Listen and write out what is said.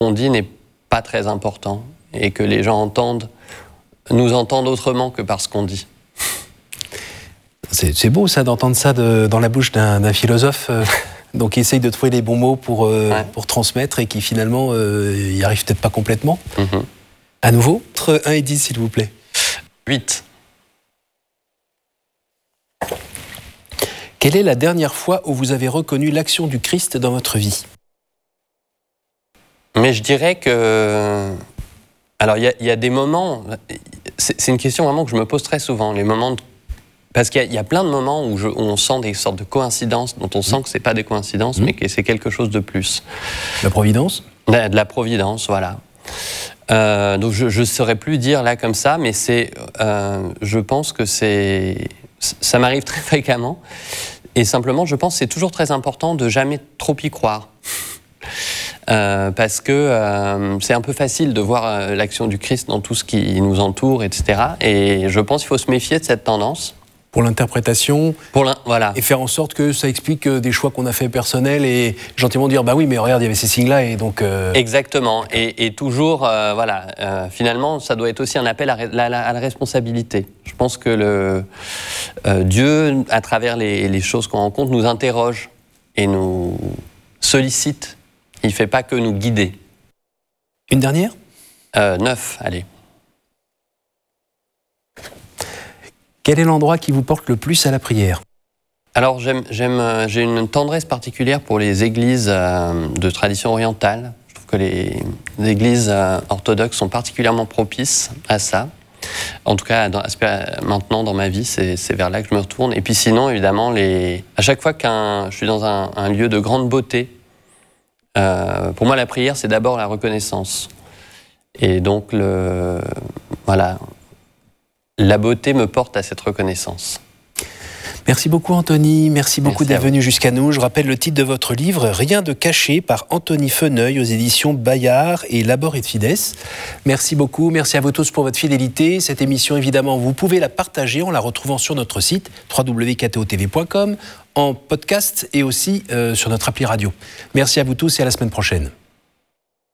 qu'on dit n'est pas très important et que les gens nous entendent autrement que par ce qu'on dit. C'est beau ça, d'entendre ça dans la bouche d'un philosophe donc qui essaye de trouver les bons mots pour transmettre et qui finalement y arrive peut-être pas complètement. Mm-hmm. À nouveau, entre 1 et 10 s'il vous plaît. 8. Quelle est la dernière fois où vous avez reconnu l'action du Christ dans votre vie ? Mais je dirais que... Alors, il y a des moments... C'est une question vraiment que je me pose très souvent, les moments de... Parce qu'il y a plein de moments où on sent des sortes de coïncidences, dont on sent que ce n'est pas des coïncidences, mais que c'est quelque chose de plus. La providence ? De la providence, voilà. Donc, je ne saurais plus dire là comme ça, mais je pense que ça m'arrive très fréquemment. Et simplement, je pense que c'est toujours très important de jamais trop y croire. Parce que c'est un peu facile de voir l'action du Christ dans tout ce qui nous entoure, etc. Et je pense qu'il faut se méfier de cette tendance. Pour l'interprétation, voilà. Et faire en sorte que ça explique des choix qu'on a fait personnels et gentiment dire bah oui mais regarde il y avait ces signes-là et donc... Exactement, et toujours, finalement ça doit être aussi un appel à la responsabilité. Je pense que Dieu, à travers les choses qu'on rencontre, nous interroge et nous sollicite. Il ne fait pas que nous guider. Une dernière ? 9, allez. Quel est l'endroit qui vous porte le plus à la prière ? Alors, j'ai une tendresse particulière pour les églises de tradition orientale. Je trouve que les églises orthodoxes sont particulièrement propices à ça. En tout cas, maintenant dans ma vie, c'est vers là que je me retourne. Et puis sinon, évidemment, à chaque fois que je suis dans un lieu de grande beauté, pour moi, la prière, c'est d'abord la reconnaissance. Et donc, la beauté me porte à cette reconnaissance. Merci beaucoup Anthony, merci beaucoup d'être venu jusqu'à nous. Je rappelle le titre de votre livre, Rien de caché, par Anthony Feneuil aux éditions Bayard et Labor et Fides. Merci beaucoup, merci à vous tous pour votre fidélité. Cette émission, évidemment, vous pouvez la partager en la retrouvant sur notre site www.ktotv.com, en podcast et aussi sur notre appli radio. Merci à vous tous et à la semaine prochaine.